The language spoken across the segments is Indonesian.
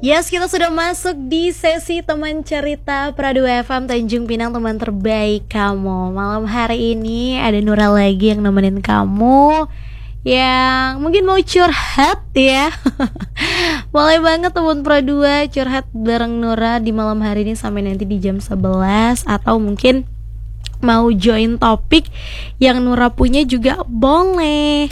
Yes, kita sudah masuk di sesi teman cerita Pradu FM Tanjung Pinang, teman terbaik kamu. Malam hari ini ada Nura lagi yang nemenin kamu, yang mungkin mau curhat ya. Boleh banget teman Pradu curhat bareng Nura di malam hari ini sampai nanti di jam 11. Atau mungkin mau join topik yang Nura punya juga boleh.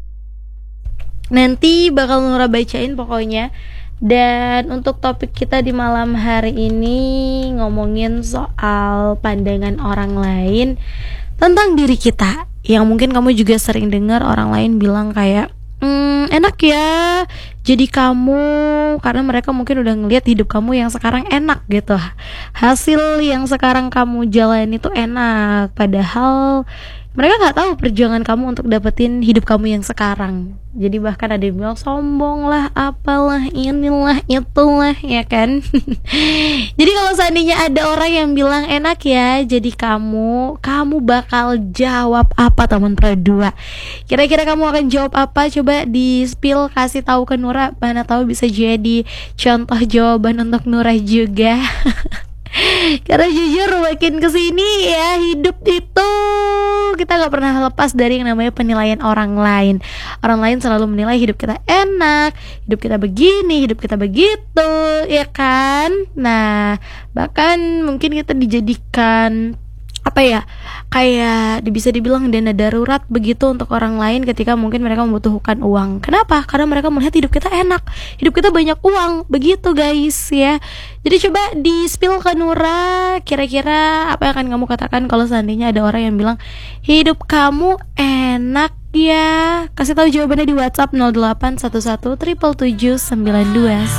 Nanti bakal Nura bacain pokoknya. Dan untuk topik kita di malam hari ini ngomongin soal pandangan orang lain tentang diri kita. Yang mungkin kamu juga sering dengar orang lain bilang kayak enak ya jadi kamu, karena mereka mungkin udah ngelihat hidup kamu yang sekarang enak gitu. Hasil yang sekarang kamu jalani itu enak, padahal mereka gak tahu perjuangan kamu untuk dapetin hidup kamu yang sekarang. Jadi bahkan ada yang bilang sombong lah, apalah, inilah, itulah, ya kan. Jadi kalau seandainya ada orang yang bilang enak ya jadi kamu bakal jawab apa teman Pradua? Kira-kira kamu akan jawab apa? Coba di spill, kasih tahu ke Nura. Mana tahu bisa jadi contoh jawaban untuk Nura juga. Karena jujur makin kesini ya, hidup itu kita gak pernah lepas dari yang namanya penilaian orang lain. Orang lain selalu menilai hidup kita enak, hidup kita begini, hidup kita begitu, ya kan. Nah bahkan mungkin kita dijadikan kayak bisa dibilang dana darurat begitu untuk orang lain ketika mungkin mereka membutuhkan uang. Kenapa? Karena mereka melihat hidup kita enak, hidup kita banyak uang, begitu guys ya. Jadi coba di spill ke Nura, kira-kira apa yang akan kamu katakan kalau seandainya ada orang yang bilang hidup kamu enak ya? Kasih tahu jawabannya di WhatsApp 0811 777 92